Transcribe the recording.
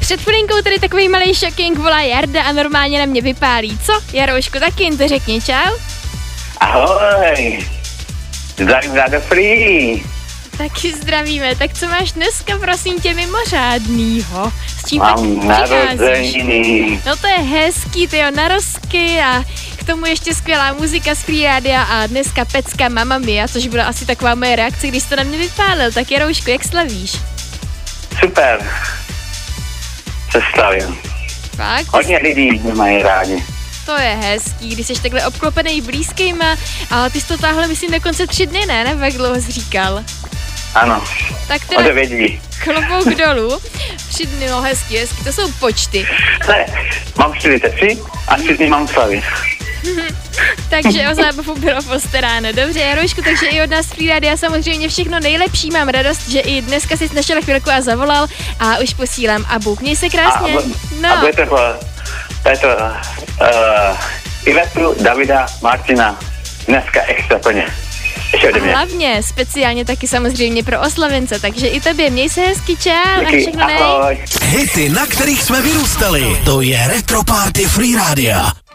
Před chvilinkou tady takový malý shocking volá Jarda a normálně na mě vypálí. Co? Jaroušku, taky jen to řekni, čau. Ahoj. Zdravím Rádio Free. Taky zdravíme. Tak co máš dneska, prosím tě, mimořádnýho? S čím Mám narozeniny. No to je hezký, tyjo, narozky a k tomu ještě skvělá muzika z Free Rádia a dneska pecka Mamma Mia, což byla asi taková moje reakce, když jsi to na mě vypálil. Tak Jaroušku, jak slavíš? Super. Se slavím. Fakt? Hodně lidí mě mají rádi. To je hezký, když jsi takhle obklopený blízkýma, ale ty jsi to táhle, myslím, dokonce 3 dny, ne? Nebo jak dlouho jsi říkal? Ano, Tak teda o 9 dní. klobouk dolů. 3 dny, no hezký, to jsou počty. Ne, mám 43 a 3 dny mám slavit. Takže o zábavu bylo postaráno. Dobře, Jaroušku, takže i od nás Free Rádia samozřejmě všechno nejlepší. Mám radost, že i dneska jsi našel chvilku a zavolal a už posílám Abu. Měj se krásně. A budete Ivetu, Davida, Martina. Dneska extra plně. Ještě ode mě. Hlavně, speciálně taky samozřejmě pro oslavence, takže i tobě měj se hezky, čau a Díky, všechno nej. ahoj. Hity, na kterých jsme vyrůstali. To je Retro Party Free Rádia.